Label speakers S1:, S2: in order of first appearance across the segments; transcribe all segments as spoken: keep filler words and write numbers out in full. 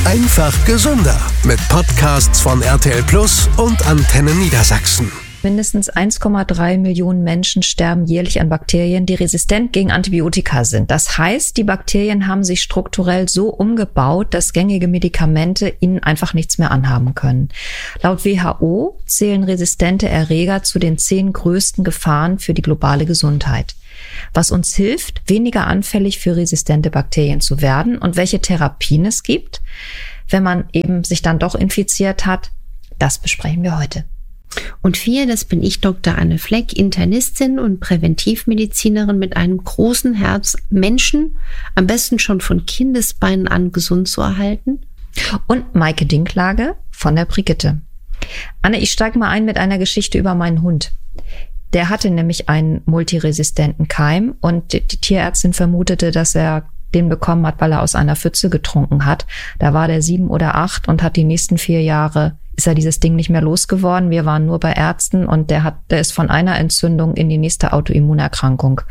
S1: Einfach gesünder mit Podcasts von R T L Plus und Antenne Niedersachsen.
S2: Mindestens eins Komma drei Millionen Menschen sterben jährlich an Bakterien, die resistent gegen Antibiotika sind. Das heißt, die Bakterien haben sich strukturell so umgebaut, dass gängige Medikamente ihnen einfach nichts mehr anhaben können. Laut W H O zählen resistente Erreger zu den zehn größten Gefahren für die globale Gesundheit. Was uns hilft, weniger anfällig für resistente Bakterien zu werden und welche Therapien es gibt, wenn man eben sich dann doch infiziert hat, das besprechen wir heute.
S3: Und wir, das bin ich, Doktor Anne Fleck, Internistin und Präventivmedizinerin mit einem großen Herz, Menschen am besten schon von Kindesbeinen an gesund zu erhalten.
S2: Und Maike Dinklage von der Brigitte. Anne, ich steige mal ein mit einer Geschichte über meinen Hund. Der hatte nämlich einen multiresistenten Keim und die Tierärztin vermutete, dass er den bekommen hat, weil er aus einer Pfütze getrunken hat. Da war der sieben oder acht und hat die nächsten vier Jahre, ist er dieses Ding nicht mehr losgeworden. Wir waren nur bei Ärzten und der hat, der ist von einer Entzündung in die nächste Autoimmunerkrankung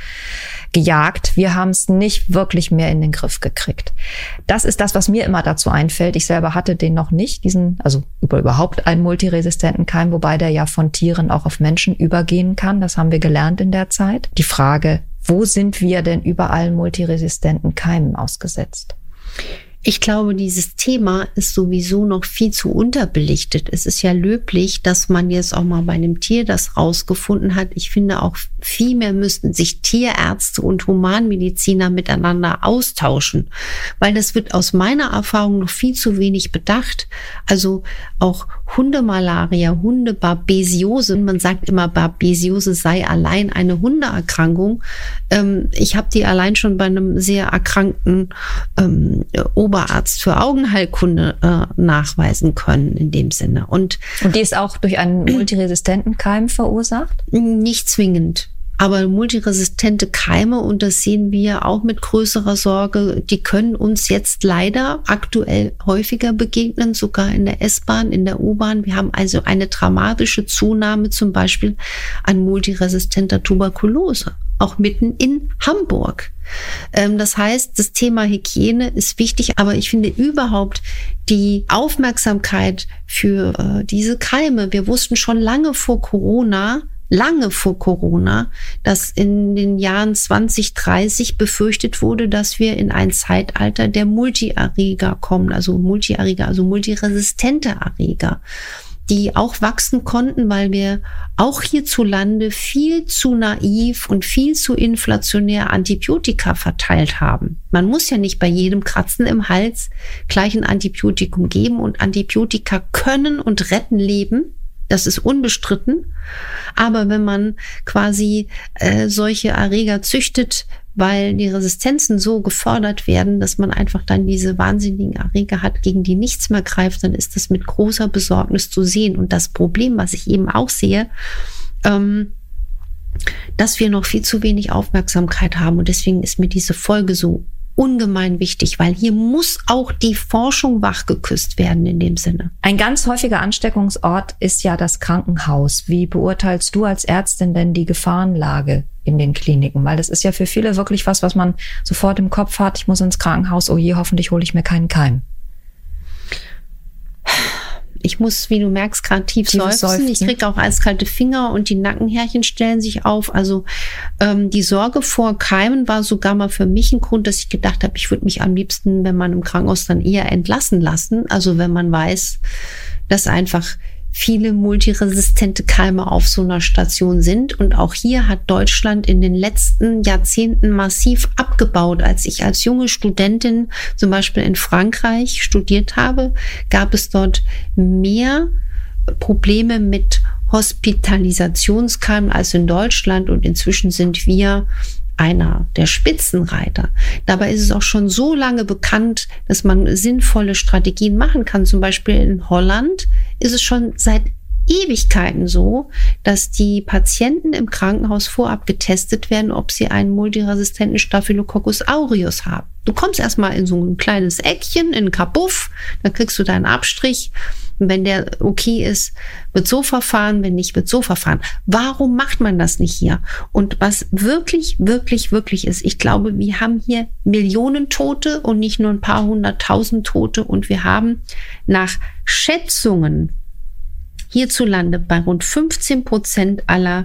S2: gejagt. Wir haben es nicht wirklich mehr in den Griff gekriegt. Das ist das, was mir immer dazu einfällt. Ich selber hatte den noch nicht, diesen, also über, überhaupt einen multiresistenten Keim, wobei der ja von Tieren auch auf Menschen übergehen kann. Das haben wir gelernt in der Zeit. Die Frage, wo sind wir denn überall multiresistenten Keimen ausgesetzt?
S3: Ich glaube, dieses Thema ist sowieso noch viel zu unterbelichtet. Es ist ja löblich, dass man jetzt auch mal bei einem Tier das rausgefunden hat. Ich finde auch, viel mehr müssten sich Tierärzte und Humanmediziner miteinander austauschen, weil das wird aus meiner Erfahrung noch viel zu wenig bedacht. Also auch Hundemalaria, Hundebarbesiose. Man sagt immer, Barbesiose sei allein eine Hundeerkrankung. Ähm, ich habe die allein schon bei einem sehr erkrankten ähm, Oberarzt für Augenheilkunde äh, nachweisen können in dem Sinne. Und,
S2: Und die ist auch durch einen multiresistenten Keim verursacht?
S3: Nicht zwingend. Aber multiresistente Keime, und das sehen wir auch mit größerer Sorge, die können uns jetzt leider aktuell häufiger begegnen, sogar in der S-Bahn, in der U-Bahn. Wir haben also eine dramatische Zunahme zum Beispiel an multiresistenter Tuberkulose, auch mitten in Hamburg. Das heißt, das Thema Hygiene ist wichtig, aber ich finde überhaupt die Aufmerksamkeit für äh, diese Keime. Wir wussten schon lange vor Corona, lange vor Corona, dass in den Jahren zwanzig dreißig befürchtet wurde, dass wir in ein Zeitalter der Multierreger kommen, also Multierreger, also multiresistente Erreger, die auch wachsen konnten, weil wir auch hierzulande viel zu naiv und viel zu inflationär Antibiotika verteilt haben. Man muss ja nicht bei jedem Kratzen im Hals gleich ein Antibiotikum geben, und Antibiotika können und retten Leben. Das ist unbestritten. Aber wenn man quasi äh, solche Erreger züchtet, weil die Resistenzen so gefördert werden, dass man einfach dann diese wahnsinnigen Erreger hat, gegen die nichts mehr greift, dann ist das mit großer Besorgnis zu sehen. Und das Problem, was ich eben auch sehe, ähm, dass wir noch viel zu wenig Aufmerksamkeit haben. Und deswegen ist mir diese Folge so ungemein wichtig, weil hier muss auch die Forschung wachgeküsst werden in dem Sinne.
S2: Ein ganz häufiger Ansteckungsort ist ja das Krankenhaus. Wie beurteilst du als Ärztin denn die Gefahrenlage in den Kliniken? Weil das ist ja für viele wirklich was, was man sofort im Kopf hat. Ich muss ins Krankenhaus, oh je, hoffentlich hole ich mir keinen Keim.
S3: Ich muss, wie du merkst, gerade tief
S2: Tiefes
S3: seufzen. Ich kriege auch eiskalte Finger und die Nackenhärchen stellen sich auf. Also ähm, die Sorge vor Keimen war sogar mal für mich ein Grund, dass ich gedacht habe, ich würde mich am liebsten, wenn man im Krankenhaus, dann eher entlassen lassen. Also wenn man weiß, dass einfach viele multiresistente Keime auf so einer Station sind. Und auch hier hat Deutschland in den letzten Jahrzehnten massiv abgebaut. Als ich als junge Studentin zum Beispiel in Frankreich studiert habe, gab es dort mehr Probleme mit Hospitalisationskeimen als in Deutschland. Und inzwischen sind wir einer der Spitzenreiter. Dabei ist es auch schon so lange bekannt, dass man sinnvolle Strategien machen kann. Zum Beispiel in Holland ist es schon seit Ewigkeiten so, dass die Patienten im Krankenhaus vorab getestet werden, ob sie einen multiresistenten Staphylococcus aureus haben. Du kommst erstmal in so ein kleines Eckchen, in ein Kabuff, dann kriegst du deinen Abstrich. Wenn der okay ist, wird so verfahren, wenn nicht, wird so verfahren. Warum macht man das nicht hier? Und was wirklich, wirklich, wirklich ist, ich glaube, wir haben hier Millionen Tote und nicht nur ein paar hunderttausend Tote. Und wir haben nach Schätzungen hierzulande bei rund fünfzehn Prozent aller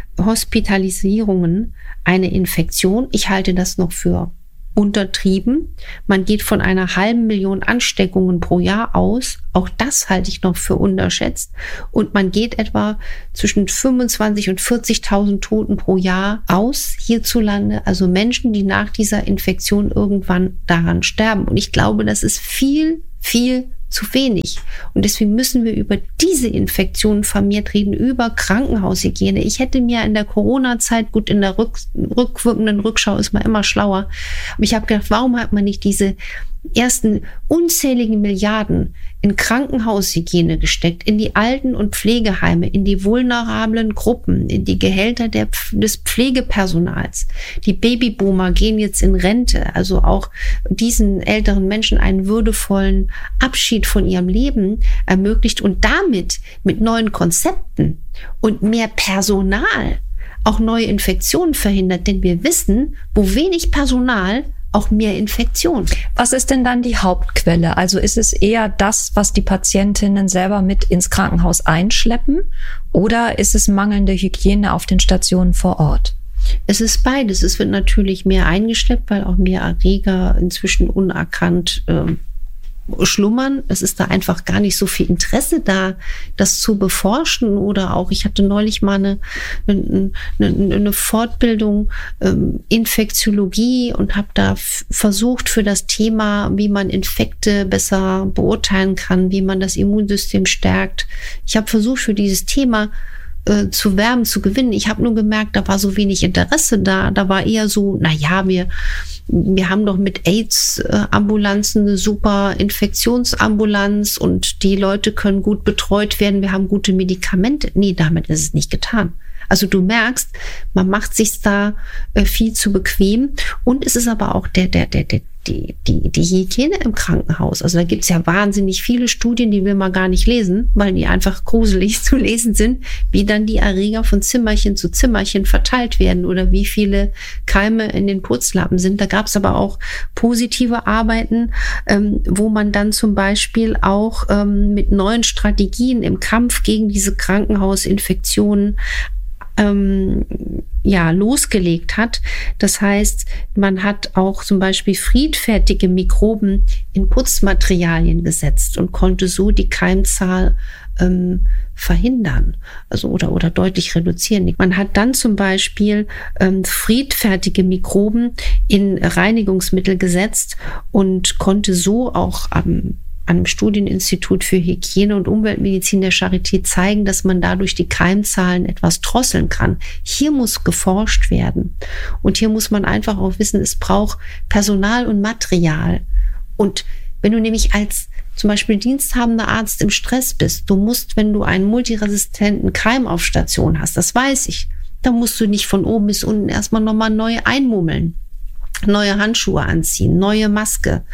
S3: Hospitalisierungen eine Infektion. Ich halte das noch für untertrieben. Man geht von einer halben Million Ansteckungen pro Jahr aus. Auch das halte ich noch für unterschätzt. Und man geht etwa zwischen fünfundzwanzigtausend und vierzigtausend Toten pro Jahr aus hierzulande. Also Menschen, die nach dieser Infektion irgendwann daran sterben. Und ich glaube, das ist viel, viel zu wenig. Und deswegen müssen wir über diese Infektionen vermehrt reden, über Krankenhaushygiene. Ich hätte mir in der Corona-Zeit, gut, in der rück, rückwirkenden Rückschau ist man immer schlauer, aber ich habe gedacht, warum hat man nicht diese ersten unzähligen Milliarden in Krankenhaushygiene gesteckt, in die Alten- und Pflegeheime, in die vulnerablen Gruppen, in die Gehälter der, des Pflegepersonals. Die Babyboomer gehen jetzt in Rente, also auch diesen älteren Menschen einen würdevollen Abschied von ihrem Leben ermöglicht und damit mit neuen Konzepten und mehr Personal auch neue Infektionen verhindert, denn wir wissen, wo wenig Personal, auch mehr Infektion.
S2: Was ist denn dann die Hauptquelle? Also ist es eher das, was die Patientinnen selber mit ins Krankenhaus einschleppen, oder ist es mangelnde Hygiene auf den Stationen vor Ort?
S3: Es ist beides. Es wird natürlich mehr eingeschleppt, weil auch mehr Erreger inzwischen unerkannt äh, schlummern. Es ist da einfach gar nicht so viel Interesse da, das zu beforschen. Oder auch, ich hatte neulich mal eine, eine, eine Fortbildung ähm, Infektiologie und habe da f- versucht für das Thema, wie man Infekte besser beurteilen kann, wie man das Immunsystem stärkt. Ich habe versucht, für dieses Thema äh, zu werben, zu gewinnen. Ich habe nur gemerkt, da war so wenig Interesse da. Da war eher so, na ja, wir Wir haben doch mit AIDS-Ambulanzen eine super Infektionsambulanz und die Leute können gut betreut werden. Wir haben gute Medikamente. Nee, damit ist es nicht getan. Also du merkst, man macht sich da viel zu bequem. Und es ist aber auch der, der, der, der, die, die, die Hygiene im Krankenhaus. Also da gibt es ja wahnsinnig viele Studien, die will man gar nicht lesen, weil die einfach gruselig zu lesen sind, wie dann die Erreger von Zimmerchen zu Zimmerchen verteilt werden oder wie viele Keime in den Putzlappen sind. Da gab es aber auch positive Arbeiten, ähm, wo man dann zum Beispiel auch ähm, mit neuen Strategien im Kampf gegen diese Krankenhausinfektionen Ähm, ja, losgelegt hat. Das heißt, man hat auch zum Beispiel friedfertige Mikroben in Putzmaterialien gesetzt und konnte so die Keimzahl ähm, verhindern, also oder oder deutlich reduzieren. Man hat dann zum Beispiel ähm, friedfertige Mikroben in Reinigungsmittel gesetzt und konnte so auch am an einem Studieninstitut für Hygiene und Umweltmedizin der Charité zeigen, dass man dadurch die Keimzahlen etwas drosseln kann. Hier muss geforscht werden. Und hier muss man einfach auch wissen, es braucht Personal und Material. Und wenn du nämlich als zum Beispiel diensthabender Arzt im Stress bist, du musst, wenn du einen multiresistenten Keim auf Station hast, das weiß ich, dann musst du nicht von oben bis unten erstmal nochmal neu einmummeln, neue Handschuhe anziehen, neue Maske.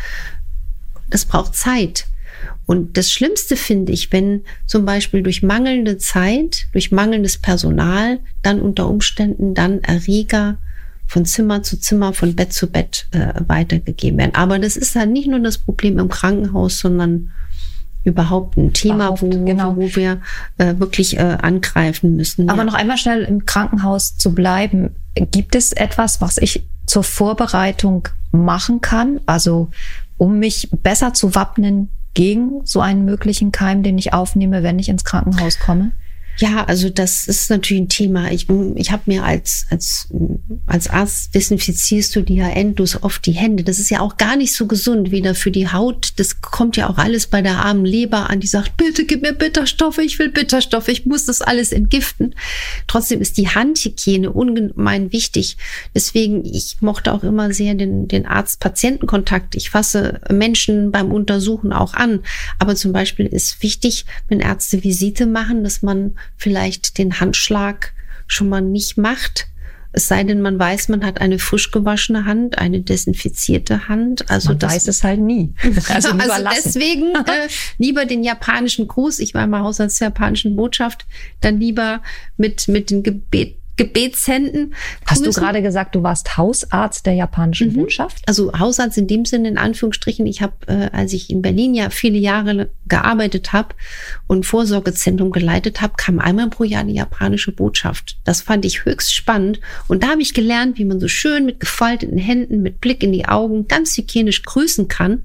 S3: Das braucht Zeit. Und das Schlimmste finde ich, wenn zum Beispiel durch mangelnde Zeit, durch mangelndes Personal, dann unter Umständen dann Erreger von Zimmer zu Zimmer, von Bett zu Bett äh, weitergegeben werden. Aber das ist dann nicht nur das Problem im Krankenhaus, sondern überhaupt ein Thema,
S2: überhaupt,
S3: wo,
S2: genau.
S3: wo wir äh, wirklich äh, angreifen müssen.
S2: Aber
S3: ja.
S2: noch einmal schnell im Krankenhaus zu bleiben. Gibt es etwas, was ich zur Vorbereitung machen kann? Also um mich besser zu wappnen gegen so einen möglichen Keim, den ich aufnehme, wenn ich ins Krankenhaus komme?
S3: Ja, also das ist natürlich ein Thema. Ich, ich habe mir als, als, als Arzt desinfizierst du dir ja endlos oft die Hände. Das ist ja auch gar nicht so gesund, weder für die Haut. Das kommt ja auch alles bei der armen Leber an, die sagt, bitte gib mir Bitterstoffe, ich will Bitterstoffe, ich muss das alles entgiften. Trotzdem ist die Handhygiene ungemein wichtig. Deswegen, ich mochte auch immer sehr den, den Arzt-Patienten-Kontakt. Ich fasse Menschen beim Untersuchen auch an. Aber zum Beispiel ist wichtig, wenn Ärzte Visite machen, dass man vielleicht den Handschlag schon mal nicht macht, Es sei denn, man weiß, man hat eine frisch gewaschene Hand, eine desinfizierte Hand. Also
S2: man
S3: das
S2: weiß es halt nie.
S3: Also, also deswegen äh, lieber den japanischen Gruß. Ich war mal Hausarzt der japanischen Botschaft. Dann lieber mit mit den Gebet Gebetshänden.
S2: Hast du gerade gesagt, du warst Hausarzt der japanischen mhm. Botschaft?
S3: Also Hausarzt in dem Sinne, in Anführungsstrichen. Ich habe, äh, als ich in Berlin ja viele Jahre gearbeitet habe und Vorsorgezentrum geleitet habe, kam einmal pro Jahr die japanische Botschaft. Das fand ich höchst spannend. Und da habe ich gelernt, wie man so schön mit gefalteten Händen, mit Blick in die Augen, ganz hygienisch grüßen kann.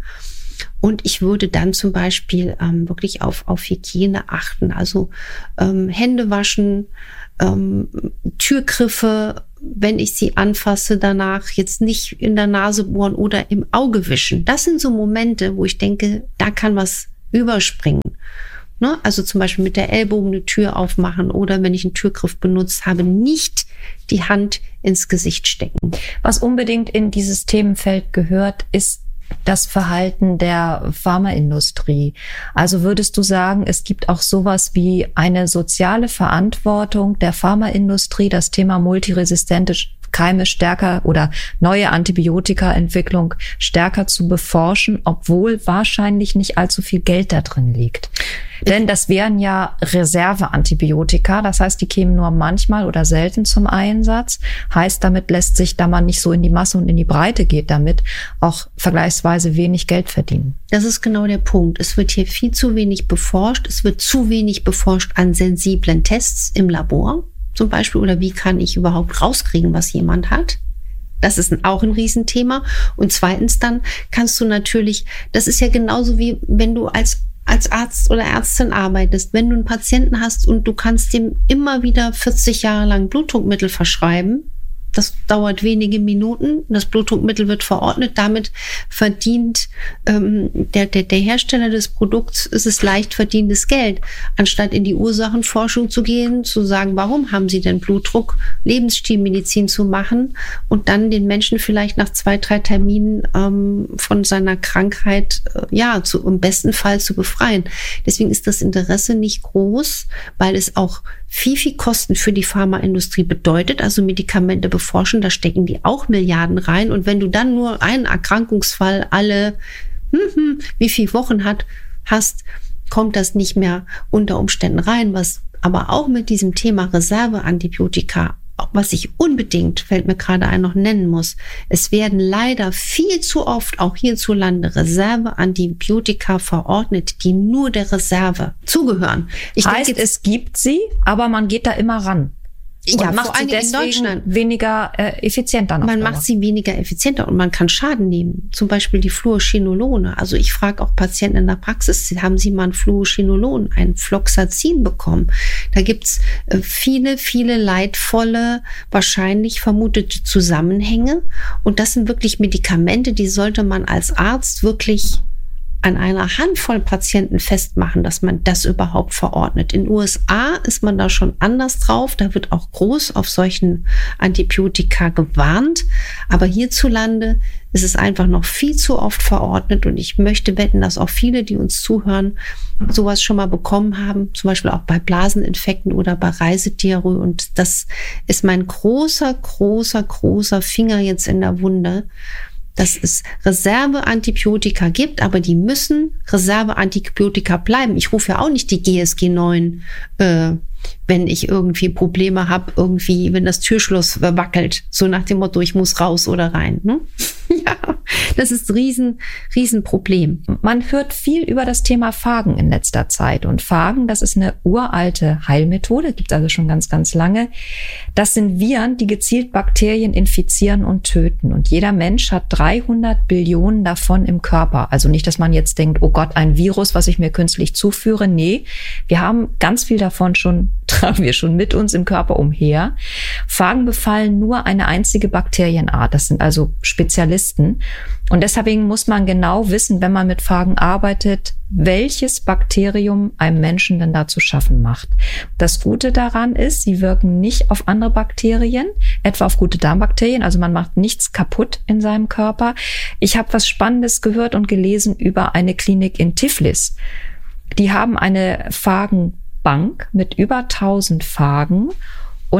S3: Und ich würde dann zum Beispiel ähm, wirklich auf, auf Hygiene achten. Also ähm, Hände waschen, ähm, Türgriffe, wenn ich sie anfasse, danach jetzt nicht in der Nase bohren oder im Auge wischen. Das sind so Momente, wo ich denke, da kann was überspringen. Ne? Also zum Beispiel mit der Ellbogen eine Tür aufmachen oder wenn ich einen Türgriff benutzt habe, nicht die Hand ins Gesicht stecken.
S2: Was unbedingt in dieses Themenfeld gehört, ist das Verhalten der Pharmaindustrie. Also würdest du sagen, es gibt auch sowas wie eine soziale Verantwortung der Pharmaindustrie, das Thema multiresistente Keime stärker oder neue Antibiotikaentwicklung stärker zu beforschen, obwohl wahrscheinlich nicht allzu viel Geld da drin liegt. Denn das wären ja Reserveantibiotika, das heißt, die kämen nur manchmal oder selten zum Einsatz. Heißt, damit lässt sich, da man nicht so in die Masse und in die Breite geht, damit auch vergleichsweise wenig Geld verdienen.
S3: Das ist genau der Punkt. Es wird hier viel zu wenig beforscht. Es wird zu wenig beforscht an sensiblen Tests im Labor zum Beispiel. Oder wie kann ich überhaupt rauskriegen, was jemand hat? Das ist auch ein Riesenthema. Und zweitens dann kannst du natürlich, das ist ja genauso wie wenn du als als Arzt oder Ärztin arbeitest, wenn du einen Patienten hast und du kannst dem immer wieder vierzig Jahre lang Blutdruckmittel verschreiben, das dauert wenige Minuten, das Blutdruckmittel wird verordnet, damit verdient ähm, der, der, der Hersteller des Produkts, ist es leicht verdientes Geld, anstatt in die Ursachenforschung zu gehen, zu sagen, warum haben sie denn Blutdruck, Lebensstilmedizin zu machen und dann den Menschen vielleicht nach zwei, drei Terminen ähm, von seiner Krankheit äh, ja zu, im besten Fall zu befreien. Deswegen ist das Interesse nicht groß, weil es auch viel, viel Kosten für die Pharmaindustrie bedeutet, also Medikamente beforschen, da stecken die auch Milliarden rein. Und wenn du dann nur einen Erkrankungsfall alle hm, hm, wie viele Wochen hat, hast, kommt das nicht mehr unter Umständen rein, was aber auch mit diesem Thema Reserveantibiotika, was ich unbedingt, fällt mir gerade ein, noch nennen muss. Es werden leider viel zu oft, auch hierzulande, Reserveantibiotika verordnet, die nur der Reserve zugehören.
S2: Ich heißt, denke, es gibt sie, aber man geht da immer ran. Und
S3: ja,
S2: macht
S3: vor allem
S2: sie deswegen
S3: in Deutschland
S2: weniger äh, effizient dann.
S3: Man macht sie weniger effizienter und man kann Schaden nehmen. Zum Beispiel die Fluochinolone. Also ich frage auch Patienten in der Praxis, haben sie mal ein Fluochinolon, ein Floxacin bekommen? Da gibt's äh, viele, viele leidvolle, wahrscheinlich vermutete Zusammenhänge. Und das sind wirklich Medikamente, die sollte man als Arzt wirklich an einer Handvoll Patienten festmachen, dass man das überhaupt verordnet. In den U S A ist man da schon anders drauf. Da wird auch groß auf solchen Antibiotika gewarnt. Aber hierzulande ist es einfach noch viel zu oft verordnet. Und ich möchte wetten, dass auch viele, die uns zuhören, sowas schon mal bekommen haben. Zum Beispiel auch bei Blaseninfekten oder bei Reisediarrhoe. Und das ist mein großer, großer, großer Finger jetzt in der Wunde, dass es Reserveantibiotika gibt, aber die müssen Reserveantibiotika bleiben. Ich rufe ja auch nicht die G S G neun, äh, wenn ich irgendwie Probleme habe, irgendwie, wenn das Türschloss wackelt, so nach dem Motto, ich muss raus oder rein. Ne? Ja, das ist ein riesen, riesen Problem.
S2: Man hört viel über das Thema Phagen in letzter Zeit. Und Phagen, das ist eine uralte Heilmethode, gibt es also schon ganz, ganz lange. Das sind Viren, die gezielt Bakterien infizieren und töten. Und jeder Mensch hat dreihundert Billionen davon im Körper. Also nicht, dass man jetzt denkt, oh Gott, ein Virus, was ich mir künstlich zuführe. Nee, wir haben ganz viel davon schon, tragen wir schon mit uns im Körper umher. Phagen befallen nur eine einzige Bakterienart. Das sind also Spezialisten. Und deswegen muss man genau wissen, wenn man mit Phagen arbeitet, welches Bakterium einem Menschen denn da zu schaffen macht. Das Gute daran ist, sie wirken nicht auf andere Bakterien, etwa auf gute Darmbakterien. Also man macht nichts kaputt in seinem Körper. Ich habe was Spannendes gehört und gelesen über eine Klinik in Tiflis. Die haben eine Phagen Bank mit über tausend Phagen und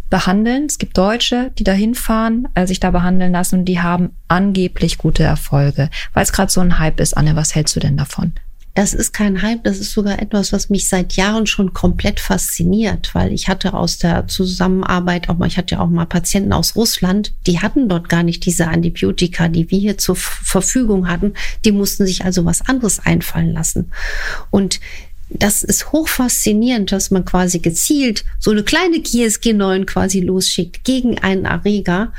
S2: behandeln. Es gibt Deutsche, die da hinfahren, äh, sich da behandeln lassen und die haben angeblich gute Erfolge. Weil es gerade so ein Hype ist, Anne, was hältst du denn davon?
S3: Das ist kein Hype, das ist sogar etwas, was mich seit Jahren schon komplett fasziniert, weil ich hatte aus der Zusammenarbeit auch mal, ich hatte ja auch mal Patienten aus Russland, die hatten dort gar nicht diese Antibiotika, die wir hier zur Verfügung hatten. Die mussten sich also was anderes einfallen lassen. Und das ist hochfaszinierend, dass man quasi gezielt so eine kleine G S G neun quasi losschickt gegen einen Erreger.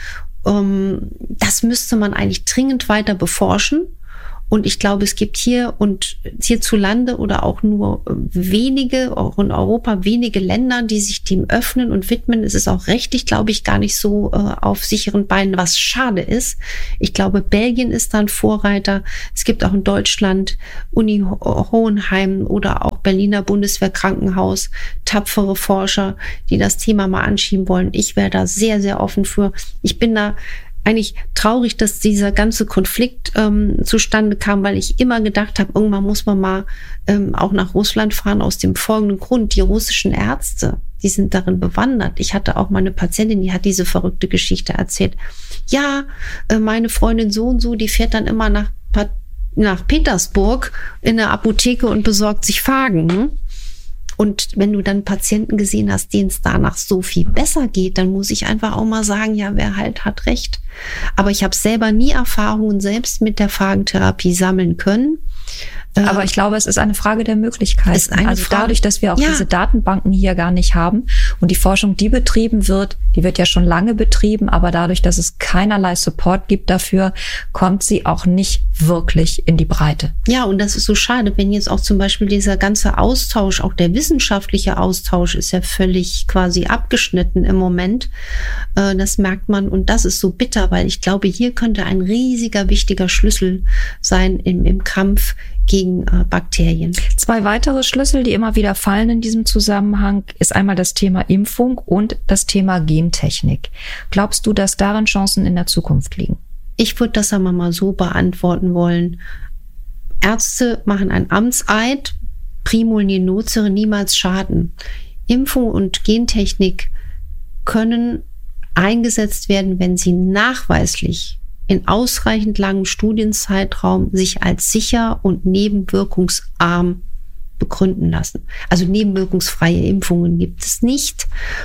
S3: Das müsste man eigentlich dringend weiter beforschen. Und ich glaube, es gibt hier und hierzulande oder auch nur wenige, auch in Europa wenige Länder, die sich dem öffnen und widmen. Es ist auch rechtlich, glaube ich, gar nicht so äh, auf sicheren Beinen, was schade ist. Ich glaube, Belgien ist da ein Vorreiter. Es gibt auch in Deutschland Uni Hohenheim oder auch Berliner Bundeswehrkrankenhaus tapfere Forscher, die das Thema mal anschieben wollen. Ich wäre da sehr, sehr offen für. Ich bin da eigentlich traurig, dass dieser ganze Konflikt ähm, zustande kam, weil ich immer gedacht habe, irgendwann muss man mal ähm, auch nach Russland fahren, aus dem folgenden Grund. Die russischen Ärzte, die sind darin bewandert. Ich hatte auch mal eine Patientin, die hat diese verrückte Geschichte erzählt. Ja, äh, meine Freundin so und so, die fährt dann immer nach, nach Petersburg in der Apotheke und besorgt sich Phagen, ne? Und wenn du dann Patienten gesehen hast, denen es danach so viel besser geht, dann muss ich einfach auch mal sagen, ja, wer halt hat recht. Aber ich habe selber nie Erfahrungen selbst mit der Phagentherapie sammeln können.
S2: Aber ich glaube, es ist eine Frage der Möglichkeiten. Also
S3: Frage.
S2: Dadurch, dass wir auch ja. diese Datenbanken hier gar nicht haben und die Forschung, die betrieben wird, die wird ja schon lange betrieben, aber dadurch, dass es keinerlei Support gibt dafür, kommt sie auch nicht wirklich in die Breite.
S3: Ja, und das ist so schade, wenn jetzt auch zum Beispiel dieser ganze Austausch, auch der wissenschaftliche Austausch ist ja völlig quasi abgeschnitten im Moment. Das merkt man und das ist so bitter, weil ich glaube, hier könnte ein riesiger, wichtiger Schlüssel sein im, im Kampf gegen äh, Bakterien.
S2: Zwei weitere Schlüssel, die immer wieder fallen in diesem Zusammenhang, ist einmal das Thema Impfung und das Thema Gentechnik. Glaubst du, dass darin Chancen in der Zukunft liegen?
S3: Ich würde das einmal mal so beantworten wollen. Ärzte machen einen Amtseid, Primul nie nocere, niemals schaden. Impfung und Gentechnik können eingesetzt werden, wenn sie nachweislich in ausreichend langem Studienzeitraum sich als sicher und nebenwirkungsarm begründen lassen. Also nebenwirkungsfreie Impfungen gibt es nicht.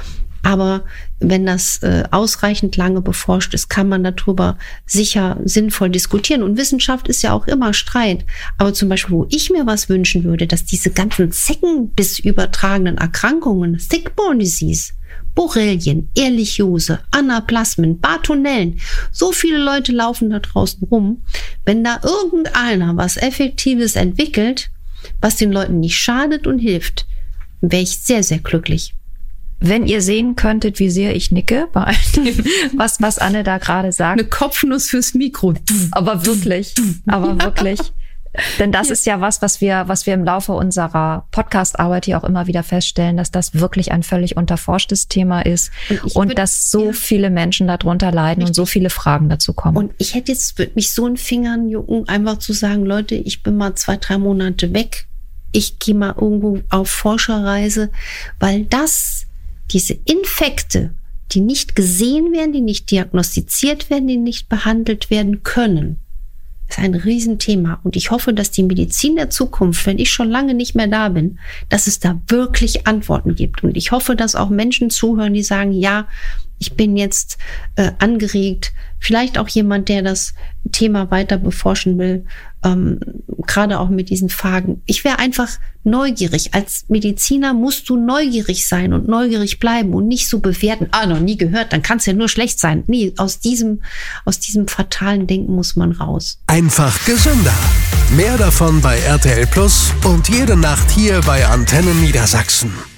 S3: Aber wenn das äh, ausreichend lange beforscht ist, kann man darüber sicher sinnvoll diskutieren. Und Wissenschaft ist ja auch immer Streit. Aber zum Beispiel, wo ich mir was wünschen würde, dass diese ganzen Zeckenbiss übertragenen Erkrankungen, Tick-Borne Disease, Borrelien, Ehrlichiose, Anaplasmen, Bartonellen. So viele Leute laufen da draußen rum. Wenn da irgendeiner was Effektives entwickelt, was den Leuten nicht schadet und hilft, wäre ich sehr, sehr glücklich.
S2: Wenn ihr sehen könntet, wie sehr ich nicke bei all dem, was, was Anne da gerade sagt.
S3: Eine Kopfnuss fürs Mikro.
S2: Aber wirklich, aber ja. wirklich. Denn das ja. ist ja was, was wir, was wir im Laufe unserer Podcast-Arbeit hier auch immer wieder feststellen, dass das wirklich ein völlig unterforschtes Thema ist und, und würd, dass so ja. viele Menschen darunter leiden Richtig. Und so viele Fragen dazu kommen.
S3: Und ich hätte jetzt, würde mich so in Fingern jucken, einfach zu sagen, Leute, ich bin mal zwei, drei Monate weg. Ich gehe mal irgendwo auf Forscherreise, weil das, diese Infekte, die nicht gesehen werden, die nicht diagnostiziert werden, die nicht behandelt werden können, ist ein Riesenthema. Und ich hoffe, dass die Medizin der Zukunft, wenn ich schon lange nicht mehr da bin, dass es da wirklich Antworten gibt. Und ich hoffe, dass auch Menschen zuhören, die sagen, ja, ich bin jetzt äh, angeregt. Vielleicht auch jemand, der das Thema weiter beforschen will, ähm, gerade auch mit diesen Phagen. Ich wäre einfach neugierig. Als Mediziner musst du neugierig sein und neugierig bleiben und nicht so bewerten. Ah, noch nie gehört, dann kann es ja nur schlecht sein. Nee, aus diesem, aus diesem fatalen Denken muss man raus.
S1: Einfach gesünder. Mehr davon bei R T L Plus und jede Nacht hier bei Antenne Niedersachsen.